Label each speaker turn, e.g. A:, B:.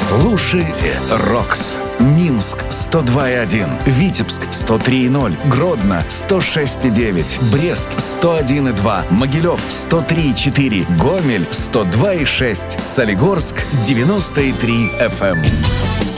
A: Слушайте «Рокс». Минск 102,1, Витебск 103,0, Гродно 106,9, Брест 101,2, Могилев 103,4, Гомель 102,6, Солигорск 90,3 FM.